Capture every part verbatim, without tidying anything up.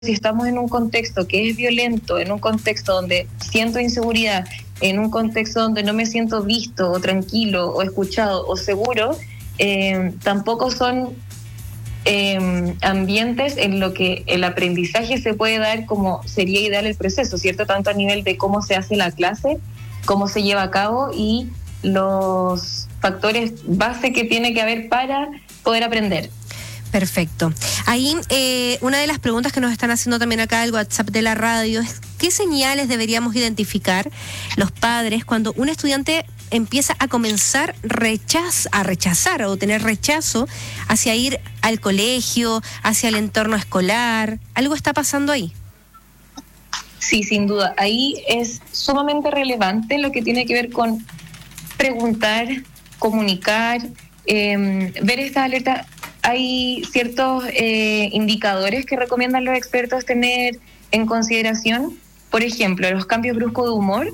si estamos en un contexto que es violento, en un contexto donde siento inseguridad, en un contexto donde no me siento visto o tranquilo o escuchado o seguro, eh, tampoco son eh, ambientes en lo que el aprendizaje se puede dar como sería ideal el proceso, ¿cierto? Tanto a nivel de cómo se hace la clase, cómo se lleva a cabo y los factores base que tiene que haber para poder aprender. Perfecto. Ahí eh, una de las preguntas que nos están haciendo también acá el WhatsApp de la radio es ¿qué señales deberíamos identificar los padres cuando un estudiante empieza a comenzar rechaz, a rechazar o tener rechazo hacia ir al colegio, hacia el entorno escolar? ¿Algo está pasando ahí? Sí, sin duda. Ahí es sumamente relevante lo que tiene que ver con preguntar, comunicar, eh, ver estas alertas. Hay ciertos eh, indicadores que recomiendan los expertos tener en consideración. Por ejemplo, los cambios bruscos de humor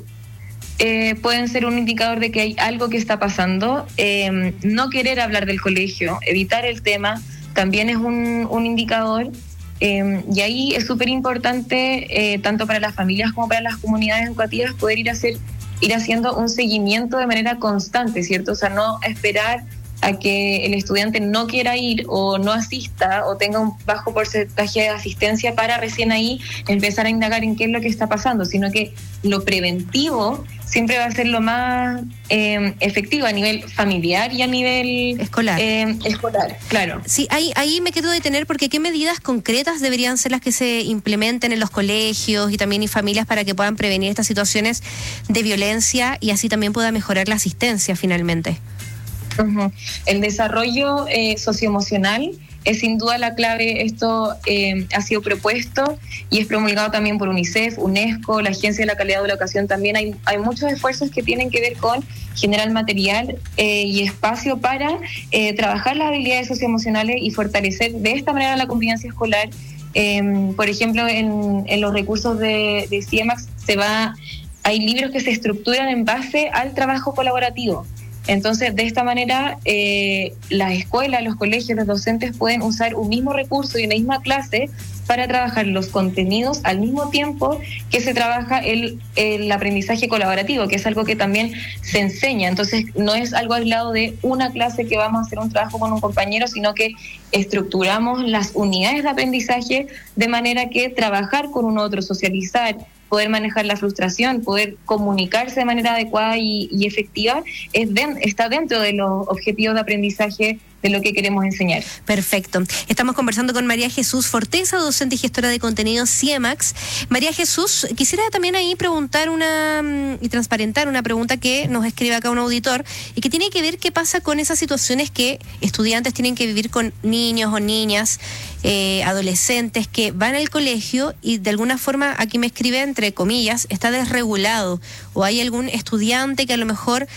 eh, pueden ser un indicador de que hay algo que está pasando. Eh, no querer hablar del colegio, evitar el tema, también es un, un indicador. Eh, y ahí es súper importante, eh, tanto para las familias como para las comunidades educativas, poder ir a hacer, ir haciendo un seguimiento de manera constante, ¿cierto? O sea, no esperar a que el estudiante no quiera ir o no asista o tenga un bajo porcentaje de asistencia para recién ahí empezar a indagar en qué es lo que está pasando, sino que lo preventivo siempre va a ser lo más eh, efectivo a nivel familiar y a nivel escolar. Eh, escolar, claro. Sí, ahí, ahí me quiero detener porque ¿qué medidas concretas deberían ser las que se implementen en los colegios y también en familias para que puedan prevenir estas situaciones de violencia y así también pueda mejorar la asistencia finalmente? Uh-huh. El desarrollo eh, socioemocional es sin duda la clave. Esto eh, ha sido propuesto y es promulgado también por UNICEF, UNESCO, la Agencia de la Calidad de la Educación. También hay, hay muchos esfuerzos que tienen que ver con generar material eh, y espacio para eh, trabajar las habilidades socioemocionales y fortalecer de esta manera la convivencia escolar. Eh, por ejemplo, en, en los recursos de, de CIEMAX se va, hay libros que se estructuran en base al trabajo colaborativo. Entonces, de esta manera, eh, las escuelas, los colegios, los docentes pueden usar un mismo recurso y una misma clase para trabajar los contenidos al mismo tiempo que se trabaja el, el aprendizaje colaborativo, que es algo que también se enseña. Entonces, no es algo aislado de una clase que vamos a hacer un trabajo con un compañero, sino que estructuramos las unidades de aprendizaje de manera que trabajar con un otro, socializar, poder manejar la frustración, poder comunicarse de manera adecuada y, y efectiva, es de, está dentro de los objetivos de aprendizaje de lo que queremos enseñar. Perfecto. Estamos conversando con María Jesús Forteza, docente y gestora de contenidos CIEMAX. María Jesús, quisiera también ahí preguntar una y transparentar una pregunta que nos escribe acá un auditor y que tiene que ver qué pasa con esas situaciones que estudiantes tienen que vivir con niños o niñas, eh, adolescentes que van al colegio y de alguna forma, aquí me escribe entre comillas, está desregulado o hay algún estudiante que a lo mejor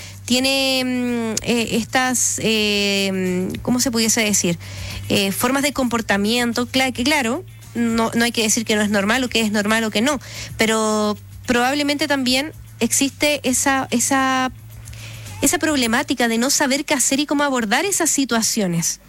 tiene eh, estas, eh, ¿cómo se pudiese decir? Eh, formas de comportamiento, claro, que claro, no, no hay que decir que no es normal o que es normal o que no, pero probablemente también existe esa, esa, esa problemática de no saber qué hacer y cómo abordar esas situaciones.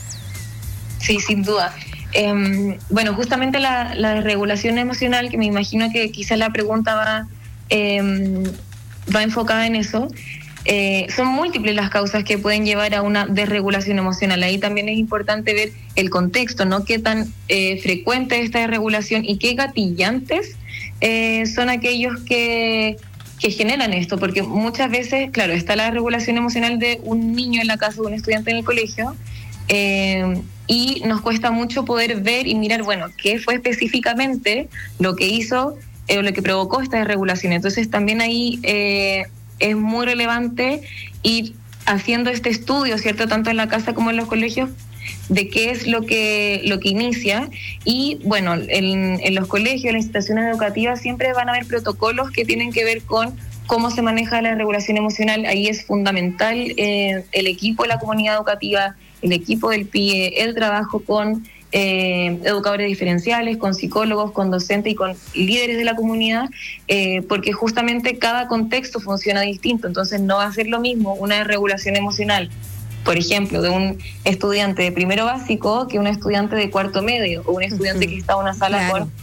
Sí, sin duda. Eh, bueno, justamente la, la desregulación emocional, que me imagino que quizás la pregunta va, eh, va enfocada en eso. Eh, son múltiples las causas que pueden llevar a una desregulación emocional. Ahí también es importante ver el contexto, ¿no? Qué tan eh, frecuente es esta desregulación y qué gatillantes eh, son aquellos que, que generan esto, porque muchas veces, claro, está la desregulación emocional de un niño en la casa, de un estudiante en el colegio, eh, y nos cuesta mucho poder ver y mirar, bueno, qué fue específicamente lo que hizo o eh, lo que provocó esta desregulación. Entonces también ahí eh, es muy relevante ir haciendo este estudio, ¿cierto?, tanto en la casa como en los colegios, de qué es lo que lo que inicia. Y bueno, en, en los colegios, en las instituciones educativas, siempre van a haber protocolos que tienen que ver con cómo se maneja la regulación emocional. Ahí es fundamental eh, el equipo de la comunidad educativa, el equipo del P I E, el trabajo con Eh, educadores diferenciales, con psicólogos, con docentes y con líderes de la comunidad, eh, porque justamente cada contexto funciona distinto. Entonces no va a ser lo mismo una regulación emocional por ejemplo, de un estudiante de primero básico que un estudiante de cuarto medio o un estudiante uh-huh. que está en una sala claro. con